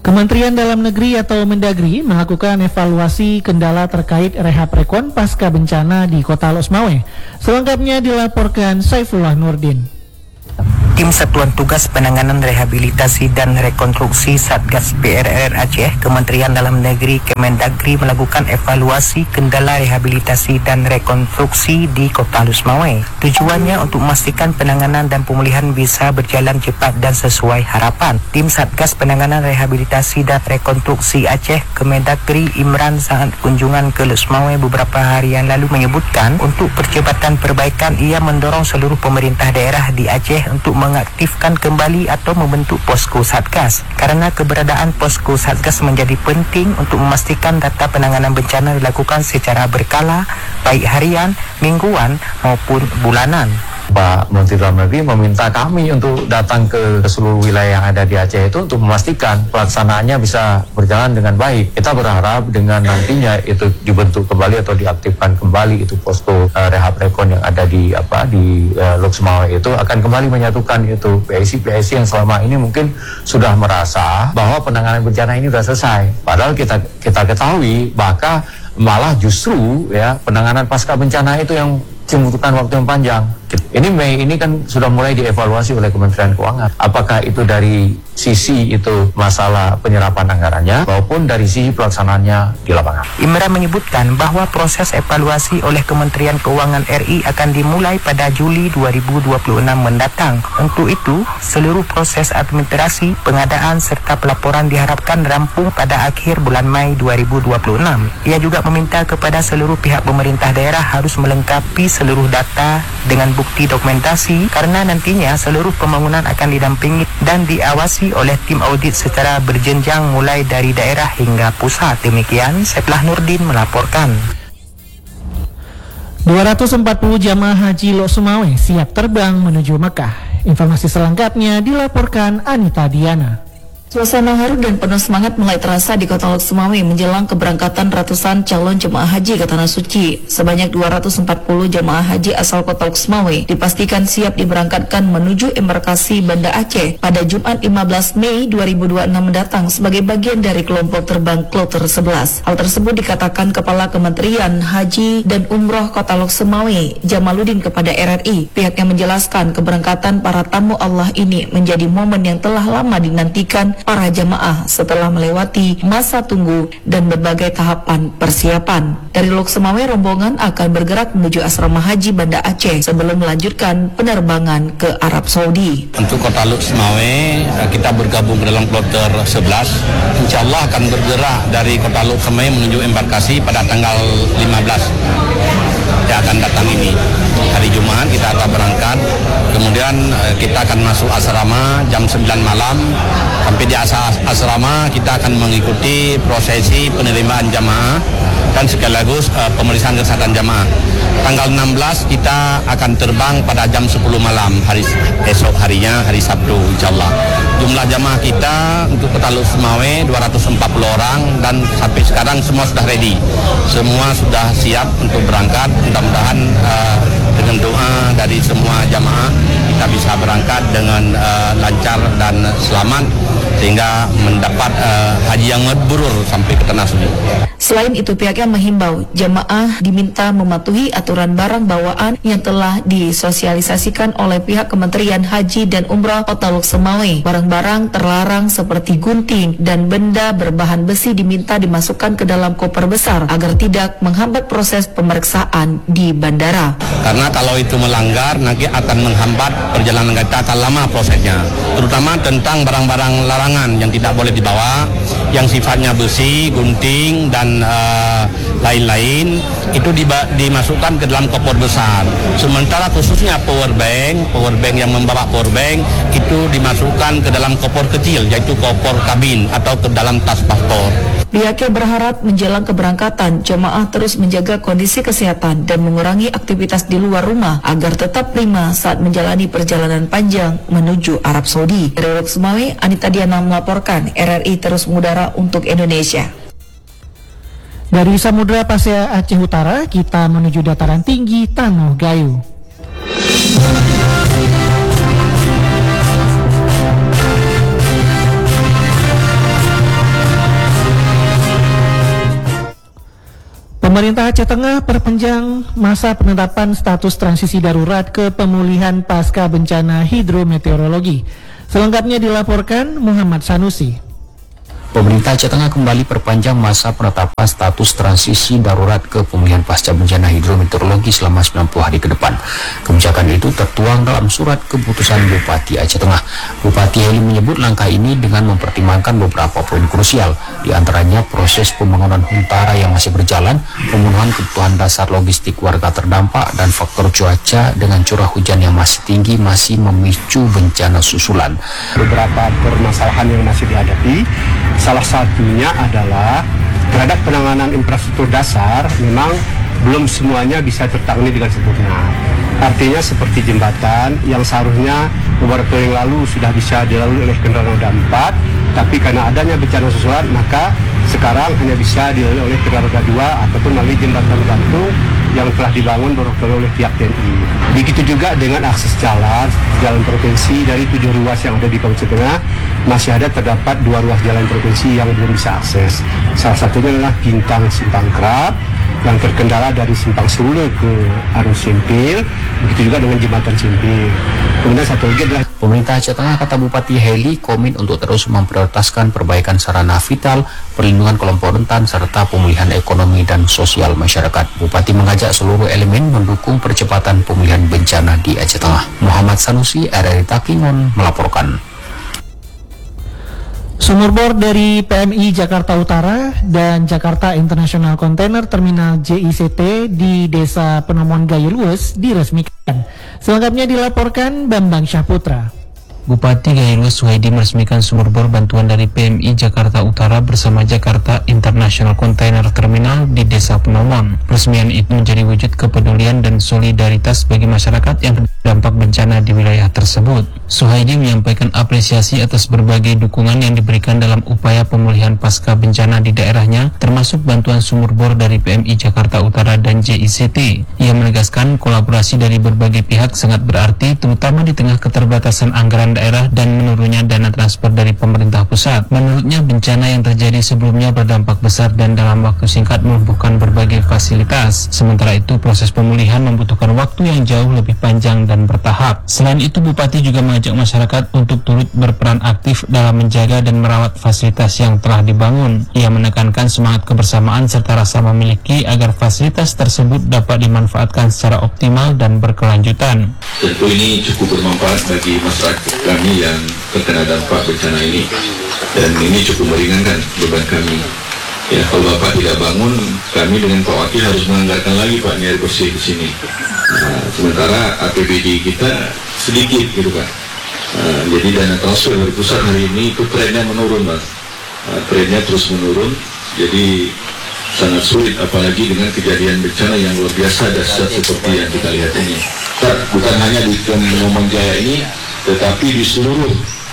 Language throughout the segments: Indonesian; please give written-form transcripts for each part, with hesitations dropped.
Kementerian Dalam Negeri atau Mendagri melakukan evaluasi kendala terkait rehab rekon pasca bencana di Kota Losmawe. Selengkapnya dilaporkan Saifullah Nurdin. Tim Satuan Tugas Penanganan Rehabilitasi dan Rekonstruksi Satgas PRR Aceh, Kementerian Dalam Negeri Kemendagri melakukan evaluasi kendala rehabilitasi dan rekonstruksi di Kota Losmawe. Tujuannya untuk memastikan penanganan dan pemulihan bisa berjalan cepat dan sesuai harapan. Tim Satgas Penanganan Rehabilitasi dan Rekonstruksi Aceh, Kemendagri Imran saat kunjungan ke Losmawe beberapa hari yang lalu menyebutkan untuk percepatan perbaikan ia mendorong seluruh pemerintah daerah di Aceh untuk mengaktifkan kembali atau membentuk posko Satgas. Karena keberadaan posko Satgas menjadi penting untuk memastikan data penanganan bencana dilakukan secara berkala, baik harian, mingguan maupun bulanan. Pak Menteri Dalam Negeri meminta kami untuk datang ke seluruh wilayah yang ada di Aceh itu untuk memastikan pelaksanaannya bisa berjalan dengan baik. Kita berharap dengan nantinya itu dibentuk kembali atau diaktifkan kembali itu posko rehab rekon yang ada di Losmawe itu akan kembali menyatukan itu PSI yang selama ini mungkin sudah merasa bahwa penanganan bencana ini sudah selesai. Padahal kita ketahui bahkan malah justru ya penanganan pasca bencana itu yang membutuhkan waktu yang panjang. Ini Mei ini kan sudah mulai dievaluasi oleh Kementerian Keuangan. Apakah itu dari sisi itu masalah penyerapan anggarannya maupun dari sisi pelaksanaannya di lapangan. Imran menyebutkan bahwa proses evaluasi oleh Kementerian Keuangan RI akan dimulai pada Juli 2026 mendatang. Untuk itu, seluruh proses administrasi, pengadaan serta pelaporan diharapkan rampung pada akhir bulan Mei 2026. Ia juga meminta kepada seluruh pihak pemerintah daerah harus melengkapi seluruh data dengan bukti dokumentasi karena nantinya seluruh pembangunan akan didampingi dan diawasi oleh tim audit secara berjenjang mulai dari daerah hingga pusat. Demikian, Saifullah Nurdin melaporkan. 240 jamaah haji Losmawe siap terbang menuju Mekah. Informasi selengkapnya dilaporkan Anita Diana. Suasana haru dan penuh semangat mulai terasa di Kota Losmawe menjelang keberangkatan ratusan calon jemaah haji ke Tanah Suci. Sebanyak 240 jemaah haji asal Kota Losmawe dipastikan siap diberangkatkan menuju embarkasi Banda Aceh pada Jumat 15 Mei 2026 mendatang sebagai bagian dari kelompok terbang Kloter 11. Hal tersebut dikatakan Kepala Kementerian Haji dan Umroh Kota Losmawe, Jamaluddin kepada RRI. Pihaknya menjelaskan keberangkatan para tamu Allah ini menjadi momen yang telah lama dinantikan para jamaah setelah melewati masa tunggu dan berbagai tahapan persiapan. Dari Losmawe, rombongan akan bergerak menuju asrama haji Banda Aceh sebelum melanjutkan penerbangan ke Arab Saudi. Untuk Kota Losmawe, kita bergabung dalam Kloter 11. Insya Allah akan bergerak dari Kota Losmawe menuju embarkasi pada tanggal 15 yang akan datang ini. Hari Jumat kita akan berangkat, kemudian kita akan masuk asrama jam 9 malam. Sampai di asrama kita akan mengikuti prosesi penerimaan jamaah dan sekaligus pemeriksaan kesehatan jamaah. Tanggal 16 kita akan terbang pada jam 10 malam esok harinya, hari Sabtu insyaallah. Jumlah jamaah kita untuk Kota Losmawe 240 orang dan sampai sekarang semua sudah ready. Semua sudah siap untuk berangkat. Mudah-mudahan dengan doa dari semua jamaah kita bisa berangkat dengan lancar dan selamat sehingga mendapat haji yang mabrur sampai ke Tanah Suci. Selain itu, pihaknya menghimbau jamaah diminta mematuhi aturan barang bawaan yang telah disosialisasikan oleh pihak Kementerian Haji dan Umrah Kota Losmawe. Barang-barang terlarang seperti gunting dan benda berbahan besi diminta dimasukkan ke dalam koper besar agar tidak menghambat proses pemeriksaan di bandara. Karena kalau itu melanggar nanti akan menghambat perjalanan kita, akan lama prosesnya. Terutama tentang barang-barang larangan yang tidak boleh dibawa, yang sifatnya besi, gunting dan lain-lain itu dimasukkan ke dalam koper besar. Sementara khususnya power bank yang membawa power bank itu dimasukkan ke dalam koper kecil, yaitu koper kabin atau ke dalam tas paspor. Pihaknya berharap menjelang keberangkatan jemaah terus menjaga kondisi kesehatan dan mengurangi aktivitas di luar rumah agar tetap prima saat menjalani perjalanan panjang menuju Arab Saudi. Dari Losmawe, Anita Diana melaporkan. RRI terus mengudara untuk Indonesia. Dari Samudra Pasir Aceh Utara, kita menuju dataran tinggi Tanoh Gayo. Pemerintah Aceh Tengah perpanjang masa penetapan status transisi darurat ke pemulihan pasca bencana hidrometeorologi. Selengkapnya dilaporkan Muhammad Sanusi. Pemerintah Aceh Tengah kembali perpanjang masa penetapan status transisi darurat ke pemulihan pasca bencana hidrometeorologi selama 90 hari ke depan. Kebijakan itu tertuang dalam surat keputusan Bupati Aceh Tengah. Bupati Heli menyebut langkah ini dengan mempertimbangkan beberapa poin krusial, di antaranya proses pembangunan huntara yang masih berjalan, pemenuhan kebutuhan dasar logistik warga terdampak, dan faktor cuaca dengan curah hujan yang masih tinggi masih memicu bencana susulan. Beberapa permasalahan yang masih dihadapi, salah satunya adalah terhadap penanganan infrastruktur dasar memang belum semuanya bisa tertangani dengan sempurna. Artinya seperti jembatan yang seharusnya beberapa tahun yang lalu sudah bisa dilalui oleh kendaraan roda 4, tapi karena adanya bencana susulan maka sekarang hanya bisa dilalui oleh kendaraan roda 2 ataupun melalui jembatan gantung yang telah dibangun oleh pihak TNI. Begitu juga dengan akses jalan provinsi dari 7 ruas yang ada di Kabupaten Tengah, masih ada terdapat 2 ruas jalan provinsi yang belum bisa akses. Salah satunya adalah Bintang Simpang Krab yang terkendala dari Simpang Sule ke Arus Simpil, begitu juga dengan Jembatan Simpil. Kemudian satu lagi adalah Pemerintah Aceh Tengah, kata Bupati Heli, komit untuk terus memprioritaskan perbaikan sarana vital, perlindungan kelompok rentan, serta pemulihan ekonomi dan sosial masyarakat. Bupati mengajak seluruh elemen mendukung percepatan pemulihan bencana di Aceh Tengah. Muhammad Sanusi, RRI Takingon, melaporkan. Sumur bor dari PMI Jakarta Utara dan Jakarta International Container Terminal JICT di Desa Penomon Gaya Lues diresmikan. Selengkapnya dilaporkan Bambang Syahputra. Bupati Gaya Lues Suhaidi meresmikan sumur bor bantuan dari PMI Jakarta Utara bersama Jakarta International Container Terminal di Desa Penomon. Peresmian itu menjadi wujud kepedulian dan solidaritas bagi masyarakat yang terdampak bencana di wilayah tersebut. Suhaidi menyampaikan apresiasi atas berbagai dukungan yang diberikan dalam upaya pemulihan pasca bencana di daerahnya, termasuk bantuan sumur bor dari PMI Jakarta Utara dan JICT. Ia menegaskan kolaborasi dari berbagai pihak sangat berarti, terutama di tengah keterbatasan anggaran daerah dan menurunnya dana transfer dari pemerintah pusat. Menurutnya, bencana yang terjadi sebelumnya berdampak besar dan dalam waktu singkat melumpuhkan berbagai fasilitas. Sementara itu, proses pemulihan membutuhkan waktu yang jauh lebih panjang dan bertahap. Selain itu, Bupati juga mengajak masyarakat untuk turut berperan aktif dalam menjaga dan merawat fasilitas yang telah dibangun. Ia menekankan semangat kebersamaan serta rasa memiliki agar fasilitas tersebut dapat dimanfaatkan secara optimal dan berkelanjutan. Tentu ini cukup bermanfaat bagi masyarakat kami yang terkena dampak bencana ini, dan ini cukup meringankan beban kami. Ya, kalau Bapak tidak bangun, kami dengan Pak Wakil harus menganggarkan lagi Pak air bersih di sini. Sementara APBD kita sedikit gitu Pak. Jadi dana transfer dari pusat hari ini itu trennya menurun Pak. Trennya terus menurun, jadi sangat sulit apalagi dengan kejadian bencana yang luar biasa dahsyat seperti yang kita lihat ini. Bukan hanya di Penomon Jaya ini, tetapi di seluruh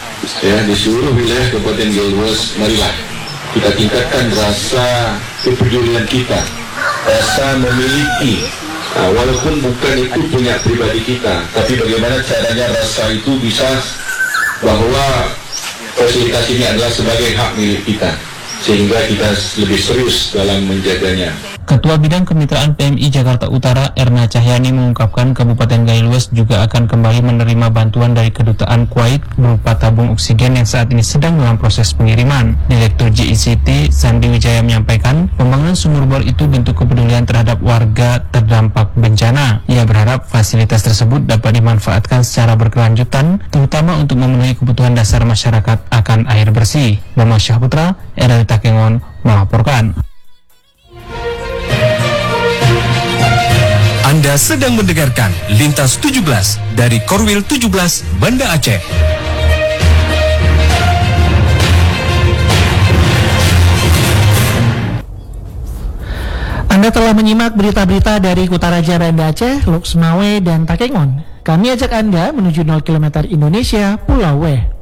wilayah Kabupaten Gaya Lues. Marilah kita tingkatkan rasa kepedulian kita, rasa memiliki, walaupun bukan itu punya pribadi kita, tapi bagaimana caranya rasa itu bisa bahwa fasilitas ini adalah sebagai hak milik kita, sehingga kita lebih serius dalam menjaganya. Ketua Bidang Kemitraan PMI Jakarta Utara Erna Cahyani mengungkapkan Kabupaten Gaya Lues juga akan kembali menerima bantuan dari Kedutaan Kuwait berupa tabung oksigen yang saat ini sedang dalam proses pengiriman. Direktur JICT Sandi Wijaya menyampaikan pembangunan sumur bor itu bentuk kepedulian terhadap warga terdampak bencana. Ia berharap fasilitas tersebut dapat dimanfaatkan secara berkelanjutan, terutama untuk memenuhi kebutuhan dasar masyarakat akan air bersih. Bambang Syahputra, RRI Takengon, melaporkan. Anda sedang mendengarkan Lintas 17 dari Korwil 17 Banda Aceh. Anda telah menyimak berita-berita dari Kutaraja Banda Aceh, Loksmawe, dan Takengon. Kami ajak Anda menuju 0 km Indonesia, Pulau W.